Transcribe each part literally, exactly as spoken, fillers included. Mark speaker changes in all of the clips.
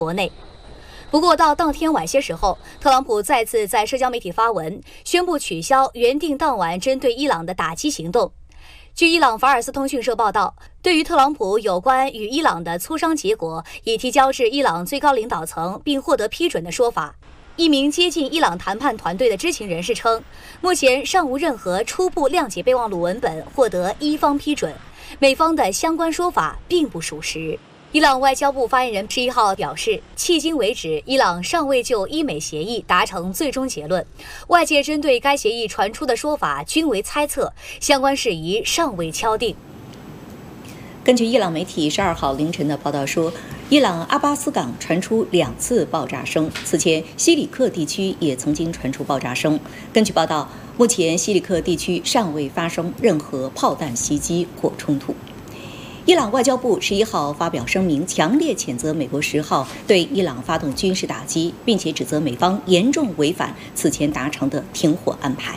Speaker 1: 国内。不过，到当天晚些时候，特朗普再次在社交媒体发文，宣布取消原定当晚针对伊朗的打击行动。据伊朗法尔斯通讯社报道，对于特朗普有关与伊朗的磋商结果已提交至伊朗最高领导层并获得批准的说法，一名接近伊朗谈判团队的知情人士称，目前尚无任何初步谅解备忘录文本获得伊方批准，美方的相关说法并不属实。伊朗外交部发言人十一号表示，迄今为止，伊朗尚未就伊美协议达成最终结论，外界针对该协议传出的说法均为猜测，相关事宜尚未敲定。
Speaker 2: 根据伊朗媒体十二号凌晨的报道说，伊朗阿巴斯港传出两次爆炸声，此前西里克地区也曾经传出爆炸声。根据报道，目前西里克地区尚未发生任何炮弹袭击或冲突。伊朗外交部十一号发表声明，强烈谴责美国十号对伊朗发动军事打击，并且指责美方严重违反此前达成的停火安排。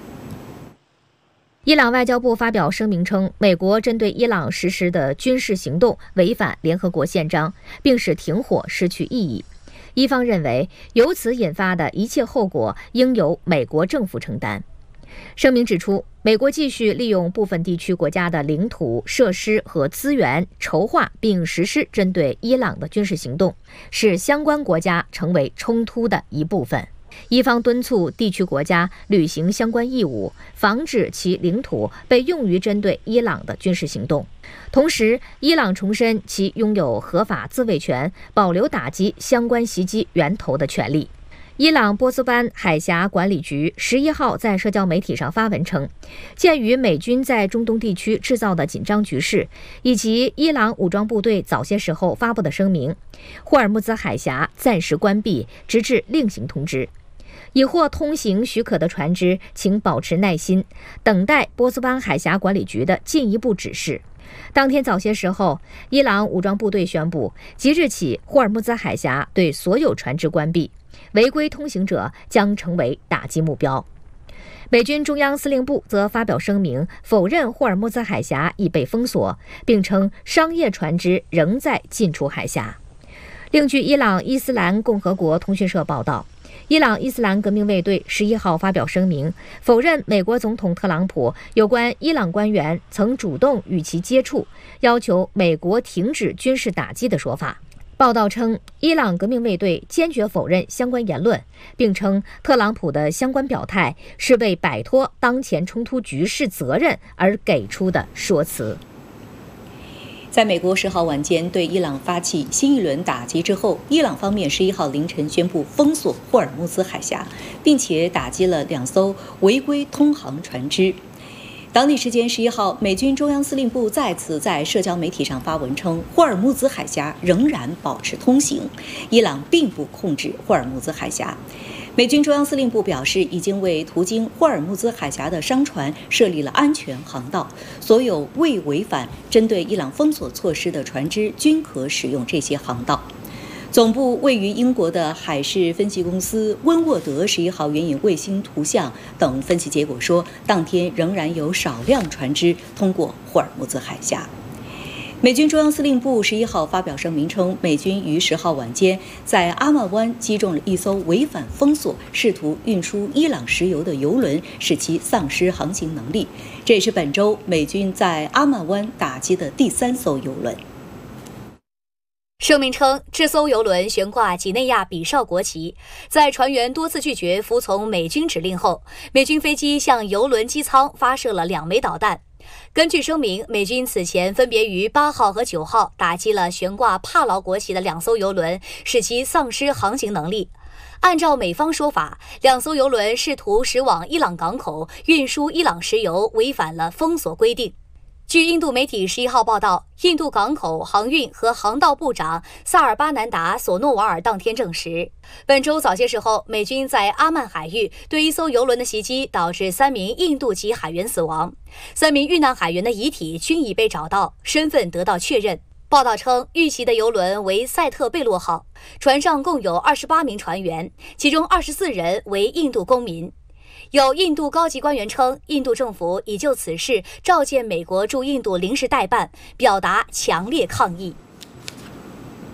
Speaker 3: 伊朗外交部发表声明称，美国针对伊朗实施的军事行动违反联合国宪章，并使停火失去意义。伊方认为，由此引发的一切后果应由美国政府承担。声明指出，美国继续利用部分地区国家的领土、设施和资源，筹划并实施针对伊朗的军事行动，使相关国家成为冲突的一部分。伊方敦促地区国家履行相关义务，防止其领土被用于针对伊朗的军事行动。同时，伊朗重申其拥有合法自卫权，保留打击相关袭击源头的权利。伊朗波斯湾海峡管理局十一号在社交媒体上发文称，鉴于美军在中东地区制造的紧张局势，以及伊朗武装部队早些时候发布的声明，霍尔木兹海峡暂时关闭，直至另行通知。已获通行许可的船只，请保持耐心，等待波斯湾海峡管理局的进一步指示。当天早些时候，伊朗武装部队宣布，即日起霍尔木兹海峡对所有船只关闭，违规通行者将成为打击目标。美军中央司令部则发表声明，否认霍尔木兹海峡已被封锁，并称商业船只仍在进出海峡。另据伊朗伊斯兰共和国通讯社报道，伊朗伊斯兰革命卫队十一号发表声明，否认美国总统特朗普有关伊朗官员曾主动与其接触，要求美国停止军事打击的说法。报道称，伊朗革命卫队坚决否认相关言论，并称特朗普的相关表态是为摆脱当前冲突局势责任而给出的说辞。
Speaker 2: 在美国十号晚间对伊朗发起新一轮打击之后，伊朗方面十一号凌晨宣布封锁霍尔木兹海峡，并且打击了两艘违规通航船只。当地时间十一号，美军中央司令部再次在社交媒体上发文称，霍尔木兹海峡仍然保持通行，伊朗并不控制霍尔木兹海峡。美军中央司令部表示，已经为途经霍尔木兹海峡的商船设立了安全航道，所有未违反针对伊朗封锁措施的船只均可使用这些航道。总部位于英国的海事分析公司温沃德十一号援引卫星图像等分析结果说，当天仍然有少量船只通过霍尔木兹海峡。美军中央司令部十一号发表声明称，美军于十号晚间在阿曼湾击中了一艘违反封锁、试图运输伊朗石油的油轮，使其丧失航行能力。这也是本周美军在阿曼湾打击的第三艘油轮。
Speaker 1: 声明称，这艘油轮悬挂几内亚比绍国旗，在船员多次拒绝服从美军指令后，美军飞机向油轮机舱发射了两枚导弹。根据声明，美军此前分别于八号和九号打击了悬挂帕劳国旗的两艘油轮，使其丧失航行能力。按照美方说法，两艘油轮试图驶往伊朗港口运输伊朗石油，违反了封锁规定。据印度媒体十一号报道，印度港口航运和航道部长萨尔巴南达索诺瓦尔当天证实，本周早些时候，美军在阿曼海域对一艘油轮的袭击，导致三名印度籍海员死亡，三名遇难海员的遗体均已被找到，身份得到确认。报道称，遇袭的油轮为塞特贝洛号，船上共有二十八名船员，其中二十四人为印度公民。有印度高级官员称，印度政府已就此事召见美国驻印度临时代办，表达强烈抗议。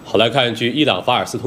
Speaker 4: 好，来看，据伊朗法尔斯通